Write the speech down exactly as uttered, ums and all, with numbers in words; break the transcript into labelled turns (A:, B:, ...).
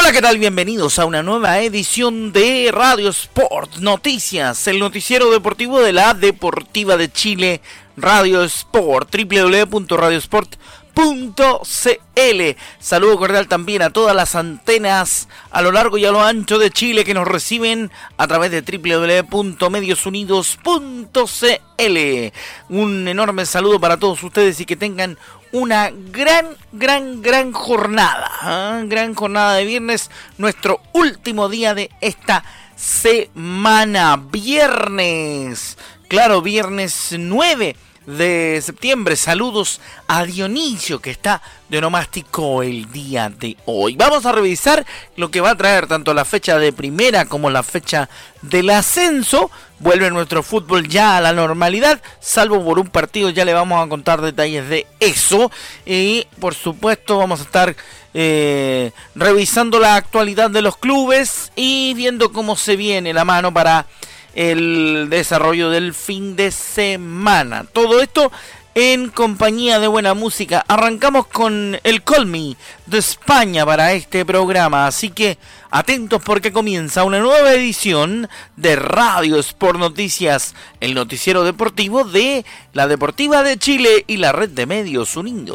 A: Hola, ¿qué tal? Bienvenidos a una nueva edición de Radio Sport Noticias, el noticiero deportivo de la Deportiva de Chile, Radio Sport, doble u doble u doble u punto radio sport punto c l. Saludo cordial también a todas las antenas a lo largo y a lo ancho de Chile que nos reciben a través de doble u doble u doble u punto medios unidos punto c l. Un enorme saludo para todos ustedes y que tengan una gran, gran, gran jornada, ¿eh? Gran jornada de viernes, nuestro último día de esta semana. Viernes, claro, viernes nueve de septiembre. Saludos a Dionisio, que está de onomástico el día de hoy. Vamos a revisar lo que va a traer tanto la fecha de primera como la fecha del ascenso. Vuelve nuestro fútbol ya a la normalidad, salvo por un partido, ya le vamos a contar detalles de eso. Y por supuesto vamos a estar eh, revisando la actualidad de los clubes y viendo cómo se viene la mano para el desarrollo del fin de semana. Todo esto en compañía de buena música. Arrancamos con el Call Me de España para este programa, así que atentos porque comienza una nueva edición de Radio Sport Noticias, el noticiero deportivo de la Deportiva de Chile y la Red de Medios Unidos.